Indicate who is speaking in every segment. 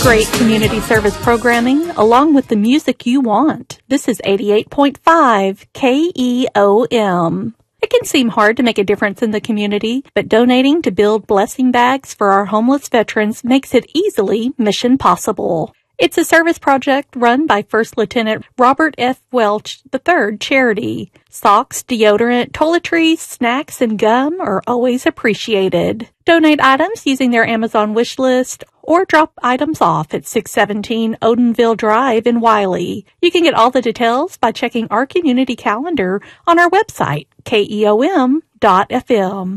Speaker 1: Great community service programming along with the music you want. This is 88.5 KEOM. It can seem hard to make a difference in the community, but donating to build blessing bags for our homeless veterans makes it easily mission possible. It's a service project run by First Lieutenant Robert F. Welch III Charity. Socks, deodorant, toiletries, snacks, and gum are always appreciated. Donate items using their Amazon wish list or drop items off at 617 Odenville Drive in Wiley. You can get all the details by checking our community calendar on our website, keom.fm.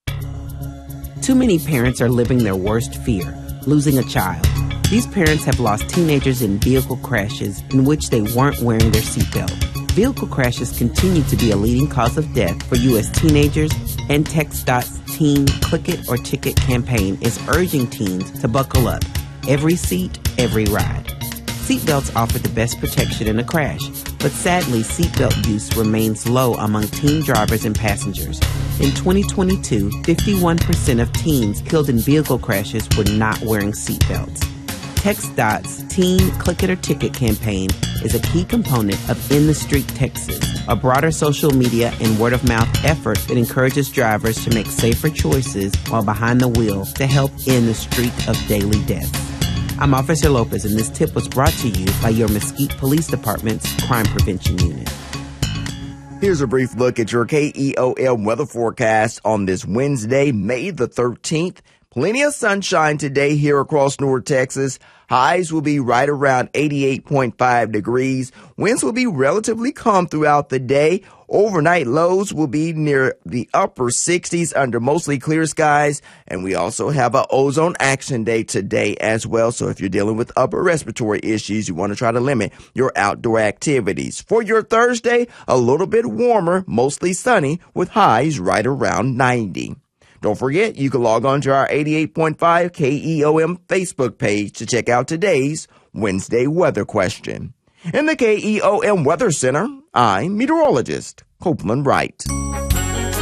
Speaker 2: Too many parents are living their worst fear, losing a child. These parents have lost teenagers in vehicle crashes in which they weren't wearing their seatbelt. Vehicle crashes continue to be a leading cause of death for U.S. teenagers, and TxDOT's Teen Click It or Ticket campaign is urging teens to buckle up. Every seat, every ride. Seatbelts offer the best protection in a crash, but sadly, seatbelt use remains low among teen drivers and passengers. In 2022, 51% of teens killed in vehicle crashes were not wearing seatbelts. TxDOT's Teen Click It or Ticket campaign is a key component of In the Street Texas, a broader social media and word-of-mouth effort that encourages drivers to make safer choices while behind the wheel to help end the streak of daily deaths. I'm Officer Lopez, and this tip was brought to you by your Mesquite Police Department's Crime Prevention Unit.
Speaker 3: Here's a brief look at your KEOM weather forecast on this Wednesday, May the 13th. Plenty of sunshine today here across North Texas. Highs will be right around 88.5 degrees. Winds will be relatively calm throughout the day. Overnight lows will be near the upper 60s under mostly clear skies. And we also have an ozone action day today as well. So if you're dealing with upper respiratory issues, you want to try to limit your outdoor activities. For your Thursday, a little bit warmer, mostly sunny with highs right around 90. Don't forget, you can log on to our 88.5 KEOM Facebook page to check out today's Wednesday weather question. In the KEOM Weather Center, I'm meteorologist Copeland Wright.